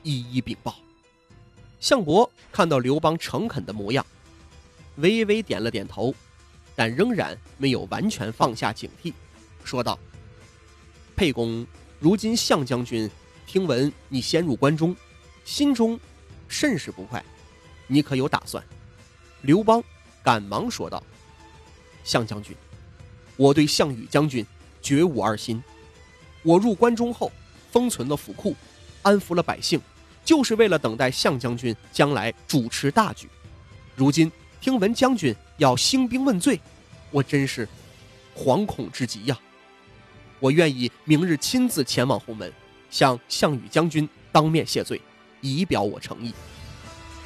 一一禀报。项伯看到刘邦诚恳的模样，微微点了点头，但仍然没有完全放下警惕，说道：沛公，如今项将军听闻你先入关中，心中甚是不快，你可有打算？刘邦赶忙说道：项将军，我对项羽将军绝无二心。我入关中后，封存了府库，安抚了百姓，就是为了等待项将军将来主持大局。如今听闻将军要兴兵问罪，我真是惶恐之极呀！我愿意明日亲自前往鸿门，向项羽将军当面谢罪，以表我诚意。